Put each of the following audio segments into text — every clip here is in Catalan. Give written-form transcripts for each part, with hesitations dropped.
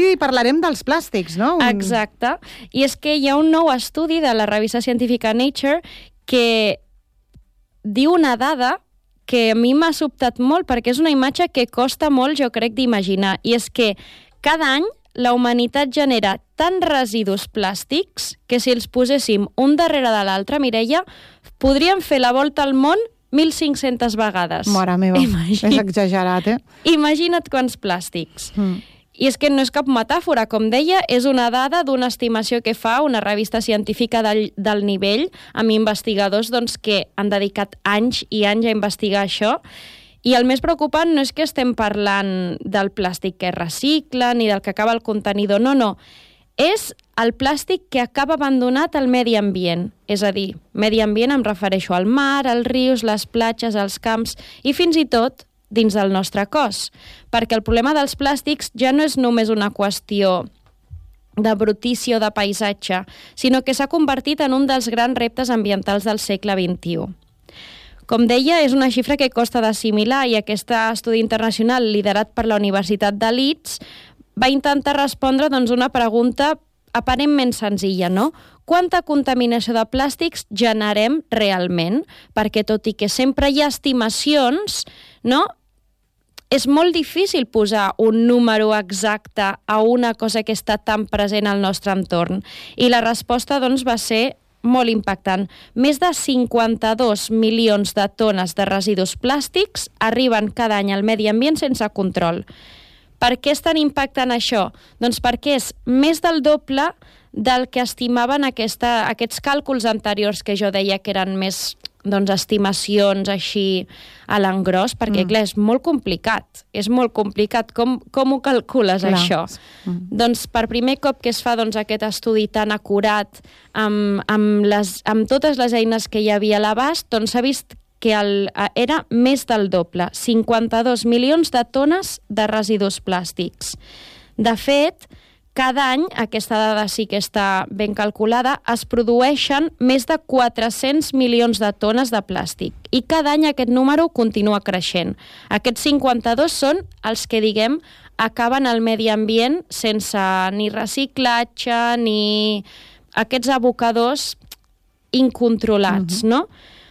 avui parlarem dels plàstics, no? Exacte. I és que hi ha un nou estudi de la revista científica Nature que diu una dada que a mi m'ha sobtat molt, perquè és una imatge que costa molt, jo crec, d'imaginar. I és que cada any la humanitat genera tants residus plàstics que si els poséssim un darrere de l'altre, Mireia, podríem fer la volta al món 1.500 vegades. Mare meva, és exagerat, Imagina't quants plàstics. I és que no és cap metàfora, com deia, és una dada d'una estimació que fa una revista científica del nivell, amb investigadors que han dedicat anys i anys a investigar això. I el més preocupant no és que estem parlant del plàstic que es recicla ni del que acaba el contenidor, no. És el plàstic que acaba abandonat al medi ambient. És a dir, medi ambient em refereixo al mar, als rius, les platges, els camps i fins i tot dins del nostre cos. Perquè el problema dels plàstics ja no és només una qüestió de brutícia o de paisatge, sinó que s'ha convertit en un dels grans reptes ambientals del segle XXI. Com deia, és una xifra que costa d'assimilar i aquest estudi internacional liderat per la Universitat de Leeds va intentar respondre una pregunta aparentment senzilla, no? Quanta contaminació de plàstics generem realment? Perquè tot i que sempre hi ha estimacions, no? És molt difícil posar un número exacte a una cosa que està tan present al nostre entorn. I la resposta, va ser molt impactant. Més de 52 milions de tones de residus plàstics arriben cada any al medi ambient sense control. Per què és tan impactant això? Doncs perquè és més del doble del que estimaven aquests càlculs anteriors que jo deia que eren més estimacions així a l'engròs, perquè clar, és molt complicat. És molt complicat. Com ho calcules, això? Doncs per primer cop que es fa aquest estudi tan acurat amb totes les eines que hi havia a l'abast, s'ha vist que era més del doble, 52 milions de tones de residus plàstics. De fet, cada any, aquesta dada sí que està ben calculada, es produeixen més de 400 milions de tones de plàstic. I cada any aquest número continua creixent. Aquests 52 són els que, diguem, acaben al medi ambient sense ni reciclatge ni aquests abocadors incontrolats, no?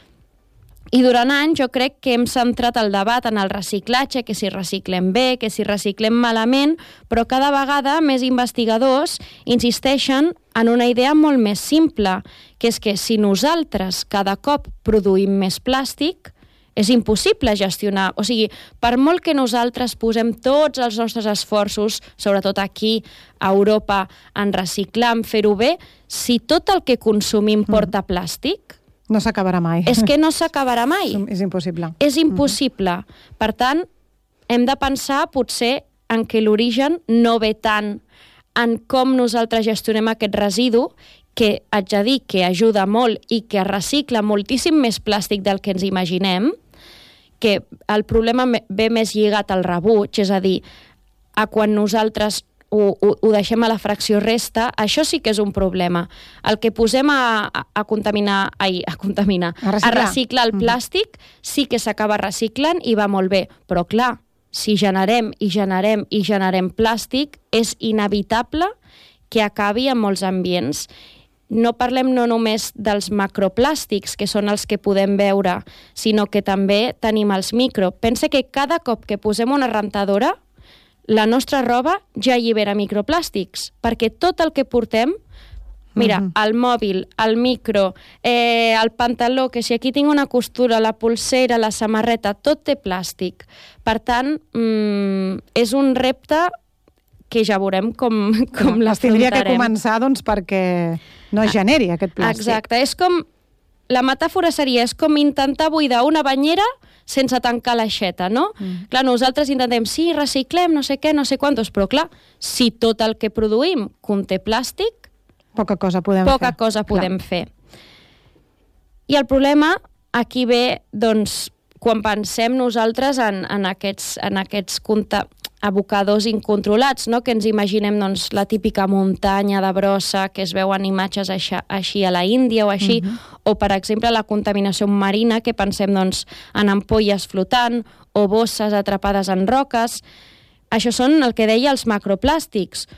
I durant anys jo crec que hem centrat el debat en el reciclatge, que si reciclem bé, que si reciclem malament, però cada vegada més investigadors insisteixen en una idea molt més simple, que és que si nosaltres cada cop produïm més plàstic, és impossible gestionar. O sigui, per molt que nosaltres posem tots els nostres esforços, sobretot aquí a Europa, en reciclar, en fer-ho bé, si tot el que consumim porta plàstic, no s'acabarà mai. És que no s'acabarà mai. És impossible. És impossible. Per tant, hem de pensar potser en que l'origen no ve tant en com nosaltres gestionem aquest residu, que haig de dir que ajuda molt i que recicla moltíssim més plàstic del que ens imaginem, que el problema ve més lligat al rebuig, és a dir, a quan nosaltres ho deixem a la fracció resta, això sí que és un problema. El que posem a reciclar el plàstic sí que s'acaba reciclant i va molt bé, però clar, si generem plàstic, és inevitable que acabi en molts ambients. No parlem no només dels macroplàstics, que són els que podem veure, sinó que també tenim els micro. Pensa que cada cop que posem una rentadora, la nostra roba ja allibera microplàstics, perquè tot el que portem, mira, el mòbil, el micro, el pantaló, que si aquí tinc una costura, la polsera, la samarreta, tot té plàstic. Per tant, és un repte que ja veurem com l'afrontarem. Tindria que començar perquè no es generi aquest plàstic. Exacte, és com... La metàfora seria, és com intentar buidar una banyera sense tancar l'aixeta, no? Clar, nosaltres intentem, sí, reciclem, no sé què, no sé quantos, però clar, si tot el que produïm conté plàstic, poca cosa podem fer. I el problema aquí ve, doncs, quan pensem nosaltres en aquests abocadors incontrolats, no? Que ens imaginem la típica muntanya de brossa que es veuen imatges així a la Índia o així, o per exemple la contaminació marina, que pensem en ampolles flotant o bosses atrapades en roques. Això són el que deia els macroplàstics,